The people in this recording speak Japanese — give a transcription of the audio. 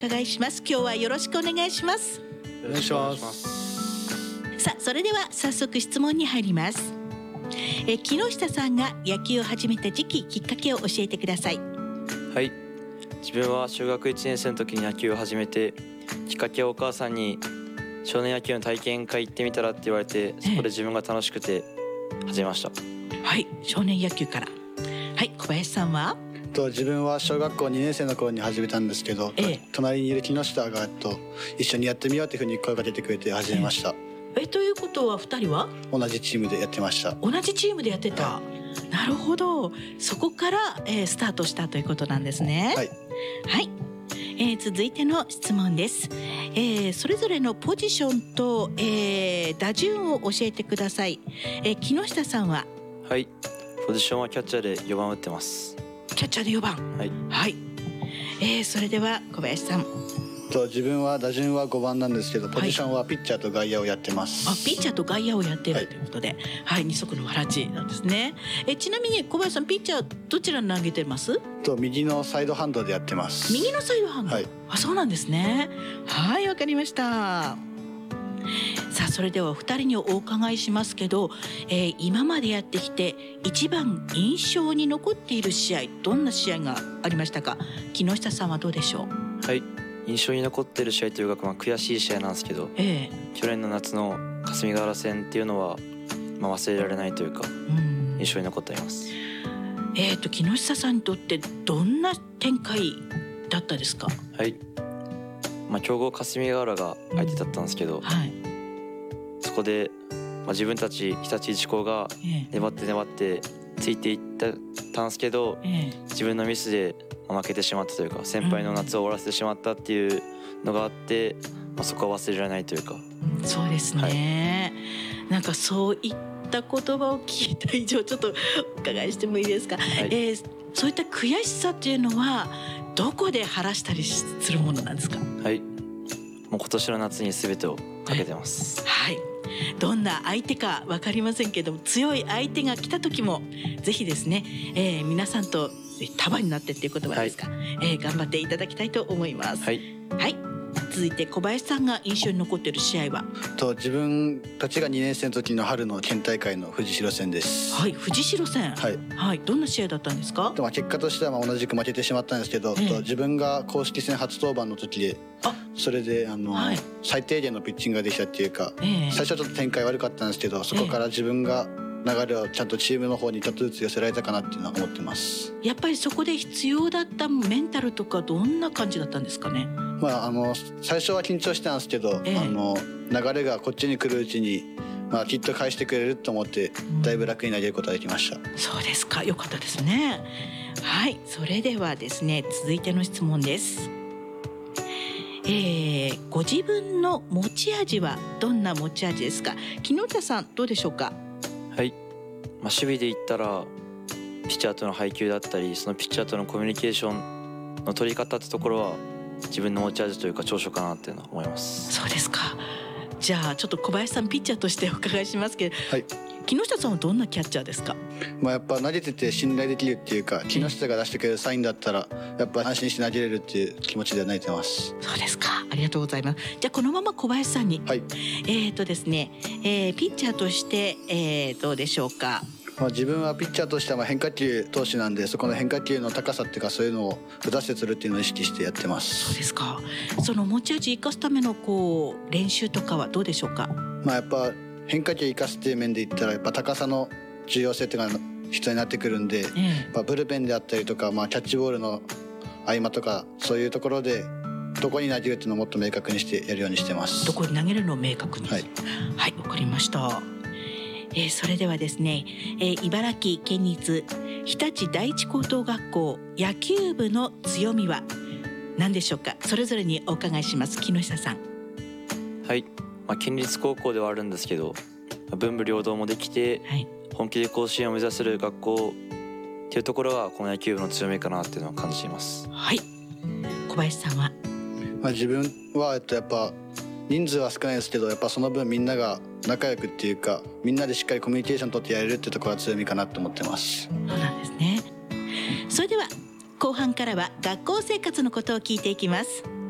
伺いします。今日はよろしくお願いします。 お願いします。 さあ、それでは早速質問に入ります。木下さんが野球を始めた時期、きっかけを教えてください。 はい、自分は小学1年生の時に野球を始めて、きっかけはお母さんに少年野球の体験会行ってみたらって言われて、そこで自分が楽しくて始めました。 はい、少年野球から。はい、小林さんは？ 自分は小学校2年生の頃に始めたんですけど、隣にいる木下が一緒にやってみようというふうに声が出てくれて始めました。 ということは2人は同じチームでやってました。 同じチームでやってた、なるほど。そこから、スタートしたということなんですね。 はい、 はい。続いての質問です。それぞれのポジションと、打順を教えてください。木下さんは？ はい、ポジションはキャッチャーで4番打ってます。 キャッチャーで4番。 はい、 はい。それでは小林さん。 自分は打順は5番なんですけど、ポジションはピッチャーと外野をやってます。 ピッチャーと外野をやっているということで、二足のわらじなんですね。ちなみに小林さん、ピッチャーどちらに投げてます？ 右のサイドハンドでやってます。 右のサイドハンド、そうなんですね。はい、わかりました。さあ、それではお二人にお伺いしますけど、今までやってきて一番印象に残っている試合、どんな試合がありましたか？木下さんはどうでしょう？ はい、印象に残っている試合というか、悔しい試合なんですけど、去年の夏の霞ヶ浦戦っていうのは、忘れられないというか、印象に残っています。 木下さんにとってどんな展開だったですか？ はい、強豪霞ヶ浦が相手だったんですけど、そこで、自分たち日立一高が粘ってついていったんですけど、自分のミスで負けてしまったというか、先輩の夏を終わらせてしまったっていうのがあって、そこは忘れられないというか。 そうですね、なんかそういった言葉を聞いた以上、ちょっとお伺いしてもいいですか？そういった悔しさっていうのはどこで晴らしたりするものなんですか？ はい、もう今年の夏に全てをかけてます。 はい、どんな相手か分かりませんけども、強い相手が来た時もぜひですね、皆さんと束になってっていう言葉ですか、頑張っていただきたいと思います。はい、続いて小林さんが印象に残っている試合は？ 自分たちが2年生の時の春の県大会の藤代戦です。 はい、藤代戦。どんな試合だったんですか？ 結果としては同じく負けてしまったんですけど、自分が公式戦初登板の時で、それで最低限のピッチングができたっていうか、最初はちょっと展開悪かったんですけど、そこから自分が流れをちゃんとチームの方にちょっとずつ寄せられたかなっていうのは思ってます。 やっぱりそこで必要だったメンタルとか、どんな感じだったんですかね？ 最初は緊張してたんですけど、流れがこっちに来るうちに、きっと返してくれると思って、だいぶ楽に投げることができました。 そうですか、よかったですね。はい、それではですね、続いての質問です。ご自分の持ち味はどんな持ち味ですか？木下さん、どうでしょうか？ はい、守備で言ったらピッチャーとの配球だったり、そのピッチャーとのコミュニケーションの取り方ってところは自分の持ち味というか長所かなっていうのは思います。 そうですか。じゃあちょっと小林さん、ピッチャーとしてお伺いしますけど、木下さんはどんなキャッチャーですか？ やっぱ投げてて信頼できるっていうか、木下が出してくれるサインだったらやっぱ安心して投げれるっていう気持ちで投げてます。 そうですか、ありがとうございます。じゃあこのまま小林さんに、ですね、ピッチャーとして、どうでしょうか？ 自分はピッチャーとしては変化球投手なんで、そこの変化球の高さっていうか、そういうのを打たせするっていうのを意識してやってます。 そうですか。その持ち味生かすための練習とかはどうでしょうか？ やっぱ変化球生かすっていう面で言ったら、やっぱ高さの重要性っていうのが必要になってくるんで、ブルペンであったりとか、キャッチボールの合間とか、そういうところでどこに投げるっていうのをもっと明確にしてやるようにしてます。 どこに投げるのを明確に。はい、わかりました。それではですね、茨城県立日立第一高等学校野球部の強みは何でしょうか？それぞれにお伺いします。木下さん。 はい、県立高校ではあるんですけど、文武両道もできて、本気で甲子園を目指せる学校っていうところがこの野球部の強みかなっていうのを感じています。 はい、小林さんは？ 自分はやっぱ人数は少ないですけど、やっぱその分みんなが仲良くっていうか、みんなでしっかりコミュニケーション取ってやれるってところが強みかなと思ってます。 そうなんですね。それでは後半からは学校生活のことを聞いていきます。